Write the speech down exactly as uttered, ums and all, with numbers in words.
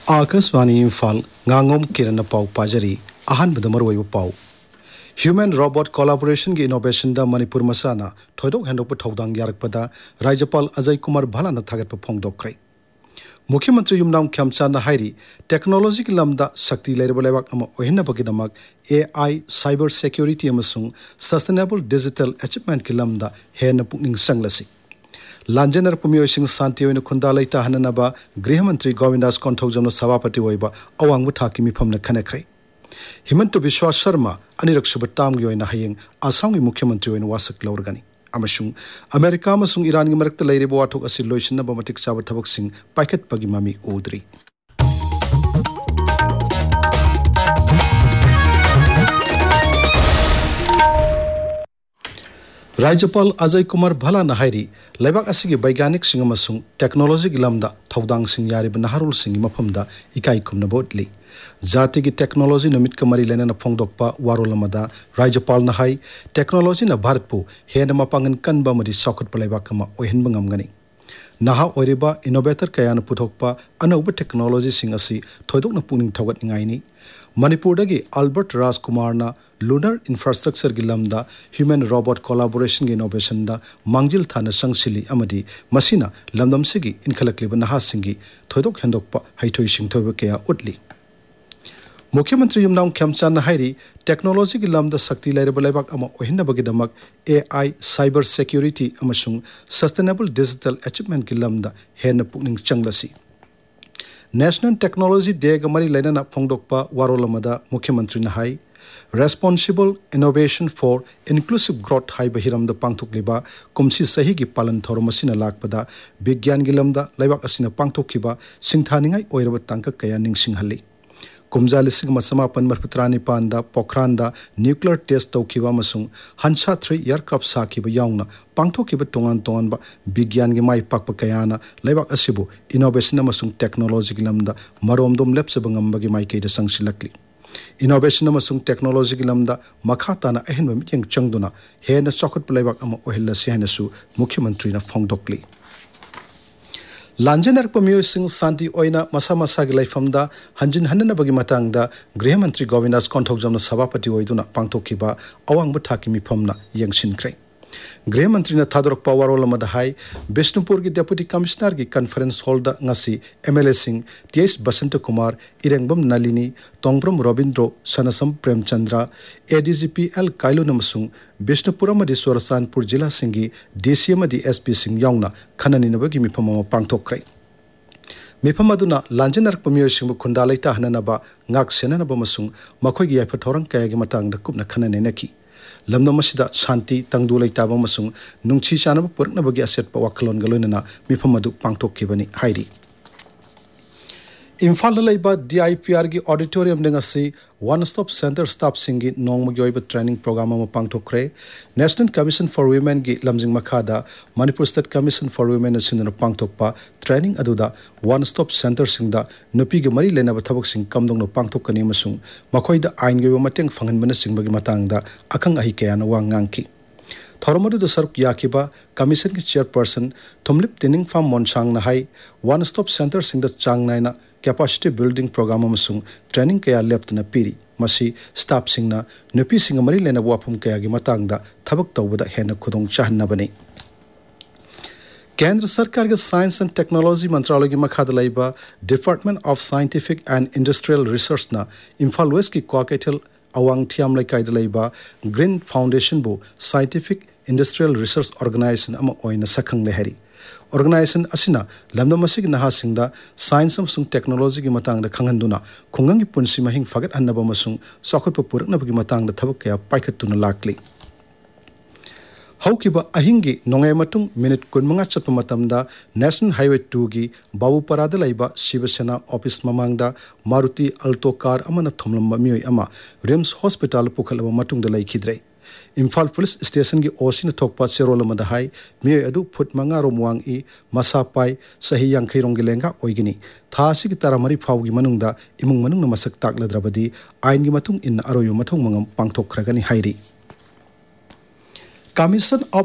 आकाशवाणी इम्फाल nganगom किरण पाउ पाजरी अहन बदमरवैब पाउ human robot collaboration की इनोवेशन दा मणिपुर मसाना थोइदोक हेंदोक थौदांग यारकपदा राज्यपाल अजय कुमार भलाना थागत फोंदोक्रे मुख्यमंत्री युमनाम खेमचाना हाइरी टेक्नोलॉजी की लमदा शक्ति लेरब लेबाक अमा ओहिनबगिदमक AI cyber security अमसुंग sustainable digital achievement की लमदा हेन पुकनिंग संगलसी लांजनर पुमियोसिंग शांति ओइन खुंदा लेता हननबा गृहमंत्री गोविंदास कोंथौजमनो सभापति ओइबा अवांगबु थाकी मिफमना खनेख्रे हिमंत बिश्वा शर्मा अनिरक सुबतामगी ओइन हयेंग आसामगी मुख्यमंत्री ओइन वासक लौरगनी अमसुंग अमेरिका अमसुंग ईरान की मरक्ता लेरिबा वाथोक असि लोइसनबा मतिक चाबा थबकसिंग पाइखतपगी मामी उद्री राज्यपाल अजय कुमार भलाना हाइरी लेबाक असिगी वैज्ञानिक सिंग अमसुंग टेक्नोलॉजी की लमदा थौदांग सिंग यारिब नहरुल सिंग मफमदा इकाई खुमनबोटली जाति की टेक्नोलॉजी नमित कमरी लेना फोंदोकपा वारोल अमदा राज्यपाल ना हाई टेक्नोलॉजी ना भारत पु हेन मपांगन कनबा मदि सौखत लेबाक अमा ओहिनब ngamgani नहा ओरिबा इनोवेटर कयान पुथोकपा अनौब टेक्नोलॉजी सिंग असि थोइदोकना पुनिंग थौगतनिंगाइनी मणिपुरदगी अल्बर्ट राजकुमारना लूनर इंफ्रास्ट्रक्चर की लमदा ह्यूमन रोबोट कोलैबोरेशन की इनोवेशन दा मांगजिल थाना संगसिली अमदी मसीना लमदमसिगी इनखलकलिबा नहासिंगी थोइदोक हेंदोकपा हैथोइ सिंथोइबा कया उटली मुख्यमंत्री युमनाम खेमचाना हाइरी टेक्नोलॉजी की लमदा शक्ति लेरब लेबाक अमा ओहिनबगिदमक AI cyber security अमसुंग sustainable digital achievement की लमदा हेन पुकनिंग चंगलसी नेशनल टेक्नोलॉजी डे गमरी लेना फोंदोकपा वारोलमदा मुख्यमंत्री ना high responsible innovation for inclusive growth high बहिरमदा पांथोकलिबा Kumsi सही की पालन थौरमसिना लाकपदा विज्ञान की लमदा लेबाक असिना पांथोकिबा सिंथानिंगाई ओइरबा तांका कया निंगसिंगहल्ली कुमजा लिसिंग मसमापन मरफुतरानी पांदा पोखरानदा न्यूक्लियर टेस्ट तौखिबा मसुंग हंसा थ्री एयरक्राफ्ट साखिबा याउना पांथोकिबा तोंगान तोंगानबा विज्ञान की माई पाकपा कयाना लेबाक असिबु इनोवेशन अमसुंग टेक्नोलॉजी की लमदा मरोमदोम लेप्सबा ngambagi माइकेदा संगसिलकली इनोवेशन अमसुंग टेक्नोलॉजी की लमदा मखा ताना अहेनबा मित्यंग चंगदुना हेन चौखत लेबाक अमा ओहिल्लसी हैनसु मुख्यमंत्री ना फोंदोकली लांजनर पुमियोसिंग शांति ओइना मसा मसा की लाइफमदा हंजिन हन्ननबगी मतंगदा गृहमंत्री गोविंदास कोंथौजमनो सभापति ओइदुना पांथोकिबा अवांगबु थाकी मिफमना यंगसिनख्रे गृहमंत्री ने थादरक वारोल अमदा हाई बिष्णुपुर की डेप्यूटी कमिश्नर की कॉन्फ्रेंस हॉल दा ngasi MLA Singh TS Basant Kumar इरेंगबम Nalini तोंगब्रम रविंद्रो Sanasam Premchandra ADGP L Kylo नमसुंग Bishnupur अमदी सोरसानपुर जिला सिंगी डीसी अमदी एसपी सिंह याउना खननिनबगी मिफम अमा पांथोक्रे मिफम अदुना लांजनर पुमियोसिंग खुंदा लेता हननबा ngak senanaba masung मखोइगी याइफा थौरंग कयागी मतंगदा कुपना खननेनकी लमदमसिदा शांति तंगदु लेताबा मसुंग नुंगछि चानब पुरकनबगी असेटपा वाखलोन गलोइनना मिफम अदु पांथोक्खिबनी हाइरी इम्फाल लेबा डीआईपीआर की auditorium दंगसी one stop centre staff सिंगी नोंगमगी ओइबा training programme अमा पांथोक्रे नेशनल कमीशन फॉर वुमेन की लमजिंग मखादा Manipur state commission for women असिनना पांथोकपा training अदुदा one stop centre सिंगदा नुपी के मरी लेनबा थबक सिंग कमदोंनो पांथोकनी मसुंग मखोइदा आइन गे मतेंग फंगनबना सिंगबगी मतंगदा अखंग अहि कयाना वांगांगकी थौरमदुदा सरुक याखिबा कमीशन की चेयरपर्सन थुमलिप तिनिंग फाम मोनसांग ना हाई वन स्टॉप सेंटर सिंगदा चांग Naina capacity building programme अमसुंग training कया लेप्तना पीरी मसी स्टाफ सिंगना नुपी सिंग मरी लेना वाफम कया की मतंगदा थबक तौबदा हेन खुदोंग चाहनबनी केंद्र सरकार के साइंस एंड टेक्नोलॉजी मंत्रालय की मखादा लेबा department of scientific and industrial research ना इम्फाल वेस्ट की क्वाकेटल अवांग थियाम लेकाइदा लेबा ग्रीन फाउंडेशन बो साइंटिफिक इंडस्ट्रियल रिसर्च ऑर्गेनाइजेशन अमा ओइना सखंग लेहरी ऑर्गेनाइजेशन असिना लमदमसिग नहासिंगदा साइंस अमसुंग टेक्नोलॉजी की मतंगदा खंगनदुना खुंगंगी पुंसी महिंग फगत हन्नबा मसुंग सौखतप पुरकनबगी मतंगदा थबक कया पाइखतुना लाक्ली हौकिबा अहिंगी नोंगे मतुंग मिनिट कुनमंगा चप्पा मतमदा नेशनल हाईवे टू की बाबूपरादा लेबा Shiv Sena office ममांगदा Maruti Alto car अमना थोमलंबा मियोय अमा RIMS hospital पुखलबा मतुंगदा लैखिद्रे Imphal police station की ओसिन थोकपा सेरोल अमदा हाई मियोय अदु फुट मंगा रोमवांग ई मसा पाई सही यांखै रोंगी लेंगा ओइगिनी थासी की तारामरी फावगी मनुंगदा इमुंग मनुंग मसक ताकलद्रबदी आइन की मतुंग इन अरोयो मथुंग मंगम पांगथोखरगनी हाइरी कमीशन ऑफ